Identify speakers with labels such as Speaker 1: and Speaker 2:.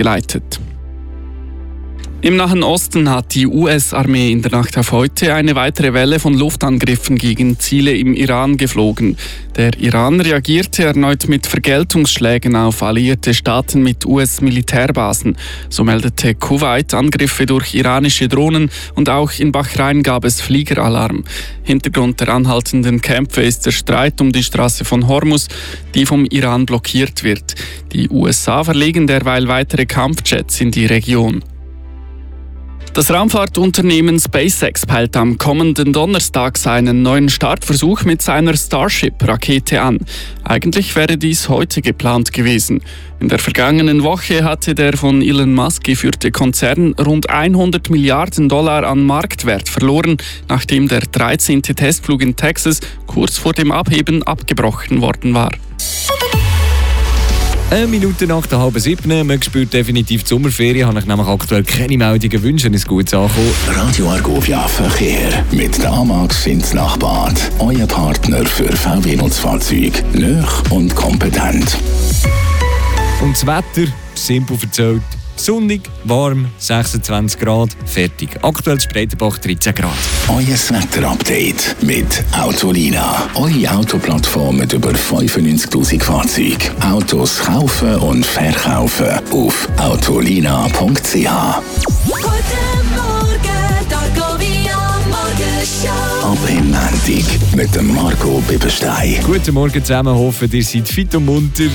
Speaker 1: geleitet. Im Nahen Osten hat die US-Armee in der Nacht auf heute eine weitere Welle von Luftangriffen gegen Ziele im Iran geflogen. Der Iran reagierte erneut mit Vergeltungsschlägen auf alliierte Staaten mit US-Militärbasen. So meldete Kuwait Angriffe durch iranische Drohnen und auch in Bahrain gab es Fliegeralarm. Hintergrund der anhaltenden Kämpfe ist der Streit um die Straße von Hormuz, die vom Iran blockiert wird. Die USA verlegen derweil weitere Kampfjets in die Region. Das Raumfahrtunternehmen SpaceX peilt am kommenden Donnerstag seinen neuen Startversuch mit seiner Starship-Rakete an. Eigentlich wäre dies heute geplant gewesen. In der vergangenen Woche hatte der von Elon Musk geführte Konzern rund $100 Milliarden an Marktwert verloren, nachdem der 13. Testflug in Texas kurz vor dem Abheben abgebrochen worden war.
Speaker 2: Eine Minute nach der 6:30. Man spürt definitiv die Sommerferien. Habe ich nämlich aktuell keine Meldungen. Wünsche ein gutes Ankommen.
Speaker 3: Radio Argovia Verkehr mit der Amax ins Nachbad. Euer Partner für VW-Nutzfahrzeuge. Nöch und kompetent.
Speaker 2: Und das Wetter, simpel erzählt. Sonnig, warm, 26 Grad, fertig. Aktuell Spreitenbach 13 Grad.
Speaker 3: Euer Wetterupdate mit Autolina. Eure Autoplattform mit über 95'000 Fahrzeugen. Autos kaufen und verkaufen auf autolina.ch.
Speaker 4: Guten Morgen, Argovia Morgenshow.
Speaker 3: Ab im Montag mit dem Marco Bibberstein.
Speaker 2: Guten Morgen zusammen, hoffe ihr seid fit und munter.